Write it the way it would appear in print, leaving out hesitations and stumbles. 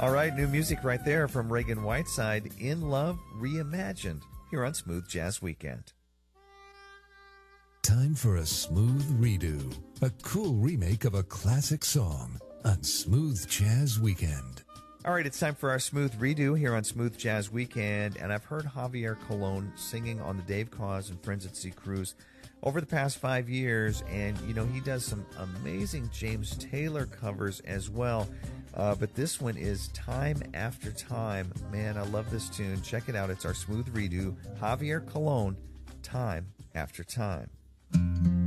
All right, new music right there from Reagan Whiteside, In Love Reimagined, here on Smooth Jazz Weekend. Time for a smooth redo, a cool remake of a classic song on Smooth Jazz Weekend. All right, it's time for our Smooth Redo here on Smooth Jazz Weekend, and I've heard Javier Colon singing on the Dave Koz and Friends at Sea cruise over the past 5 years, and, you know, he does some amazing James Taylor covers as well, but this one is Time After Time. Man, I love this tune. Check it out. It's our Smooth Redo, Javier Colon, Time After Time.